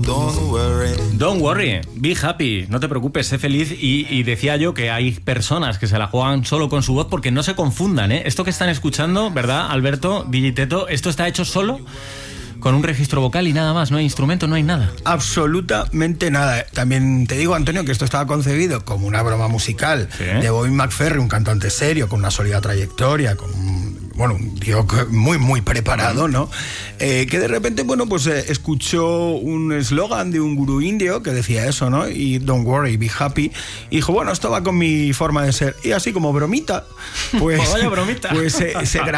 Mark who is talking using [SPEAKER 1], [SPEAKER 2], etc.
[SPEAKER 1] Don't worry, be happy, no te preocupes, sé feliz. Y decía yo que hay personas que se la juegan solo con su voz porque no se confundan, ¿eh? Esto que están escuchando, ¿verdad, Alberto, DJ Teto? Esto está hecho solo con un registro vocal y nada más, no hay instrumento, no hay nada.
[SPEAKER 2] Absolutamente nada. También te digo, Antonio, que esto estaba concebido como una broma musical, ¿sí?, de Bobby McFerrin, un cantante serio, con una sólida trayectoria, con un tío muy, muy preparado, ¿no? Que de repente, escuchó un eslogan de un gurú indio que decía eso, ¿no? Y don't worry, be happy. Y dijo, esto va con mi forma de ser. Y así como bromita,
[SPEAKER 1] pues vaya bromita.
[SPEAKER 2] Pues se grabó